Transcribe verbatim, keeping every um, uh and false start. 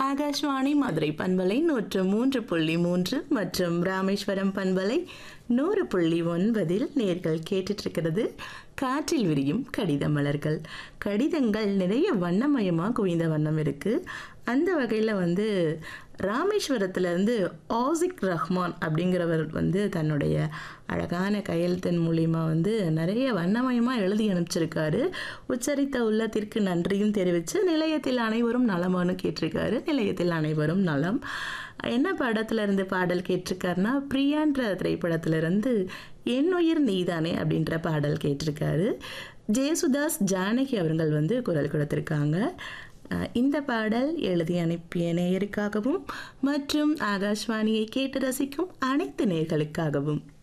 ஆகாஷ்வாணி மதுரை பண்பலை நூற்று மூன்று புள்ளி மூன்று மற்றும் ராமேஸ்வரம் பண்பலை நூறு புள்ளி ஒன்பதில் நேர்கள் கேட்டுட்டு இருக்கிறது காற்றில் விரியும் கடித மலர்கள். கடிதங்கள் நிறைய வண்ணமயமாக குவிந்த வண்ணம் இருக்குது. அந்த வகையில் வந்து ராமேஸ்வரத்துலேருந்து ஆசிக் ரஹ்மான் அப்படிங்கிறவர் வந்து தன்னுடைய அழகான கையெழுத்தின் மூலிமா வந்து நிறைய வண்ணமயமாக எழுதி அனுப்பிச்சிருக்காரு. உச்சரித்த உள்ளத்திற்கு நன்றியும் தெரிவித்து நிலையத்தில் அனைவரும் நலமானு கேட்டிருக்காரு. நிலையத்தில் அனைவரும் நலம். என்ன படத்துல இருந்து பாடல் கேட்டிருக்காருன்னா, பிரியான்ற திரைப்படத்திலிருந்து என் உயிர் நீதானே அப்படின்ற பாடல் கேட்டிருக்காரு. ஜெயசுதாஸ் ஜானகி அவர்கள் வந்து குரல் கொடுத்திருக்காங்க. இந்த பாடல் எழுதி அனுப்பிய நேயருக்காகவும் மற்றும் ஆகாஷ்வாணியை கேட்டு ரசிக்கும் அனைத்து நேயர்களுக்காகவும்.